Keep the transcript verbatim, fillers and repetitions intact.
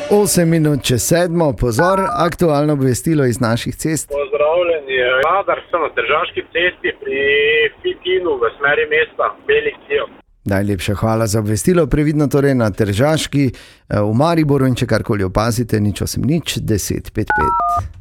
osem minut čez sedmo, pozor, aktualno obvestilo iz naših cest. Pozdravljeni, radar sem na Tržaški cesti pri Fitinu v smeri mesta Belih Cijev. Najlepša hvala za obvestilo, previdno torej na Tržaški v Mariboru in če karkoli opazite, nič osem nič deset pet pet.